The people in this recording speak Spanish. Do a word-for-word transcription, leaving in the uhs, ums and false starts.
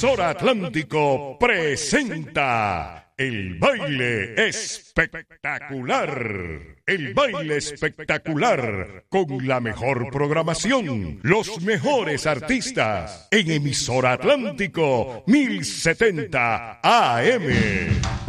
Emisora Atlántico presenta el baile espectacular. El baile espectacular con la mejor programación, los mejores artistas en Emisora Atlántico mil setenta A M.